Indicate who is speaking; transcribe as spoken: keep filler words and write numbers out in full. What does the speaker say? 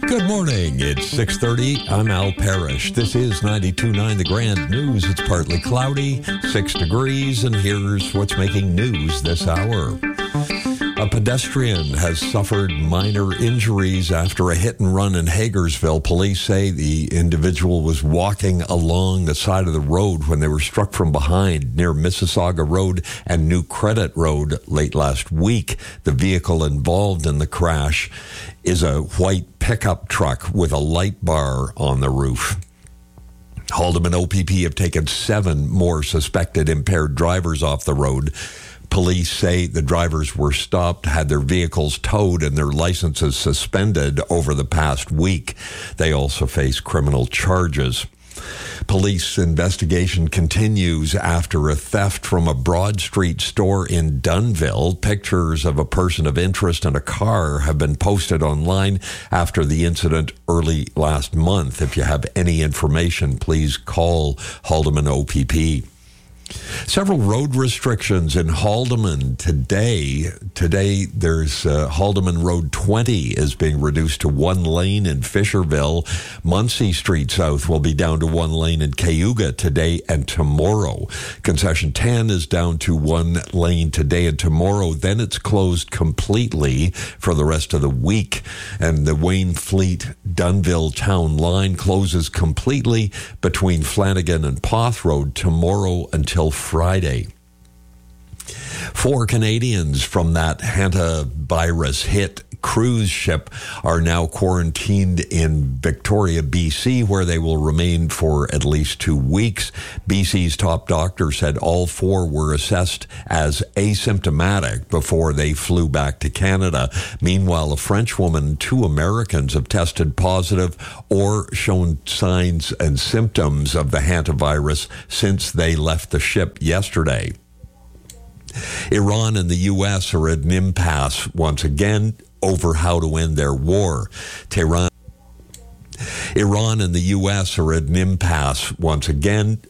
Speaker 1: Good morning. It's six thirty. I'm Al Parrish. This is ninety-two point nine The Grand News. It's partly cloudy, six degrees, and here's what's making news this hour. A pedestrian has suffered minor injuries after a hit and run in Hagersville. Police say the individual was walking along the side of the road when they were struck from behind near Mississauga Road and New Credit Road late last week. The vehicle involved in the crash is a white pickup truck with a light bar on the roof. Haldeman O P P have taken seven more suspected impaired drivers off the road. Police say the drivers were stopped, had their vehicles towed, and their licenses suspended over the past week. They also face criminal charges. Police investigation continues after a theft from a Broad Street store in Dunnville. Pictures of a person of interest in a car have been posted online after the incident early last month. If you have any information, please call Haldeman O P P. Several road restrictions in Haldeman today. Today, there's uh, Haldeman Road twenty is being reduced to one lane in Fisherville. Munsey Street South will be down to one lane in Cayuga today and tomorrow. Concession ten is down to one lane today and tomorrow. Then it's closed completely for the rest of the week. And the Wayne Fleet Dunnville Town Line closes completely between Flanagan and Poth Road tomorrow until Friday. Four Canadians from that hantavirus hit cruise ship are now quarantined in Victoria, B C, where they will remain for at least two weeks. B C's top doctor said all four were assessed as asymptomatic before they flew back to Canada. Meanwhile, a French woman and two Americans have tested positive or shown signs and symptoms of the hantavirus since they left the ship yesterday. Iran and the U S are at an impasse once again over how to end their war. Tehran Iran and the U S are at an impasse once again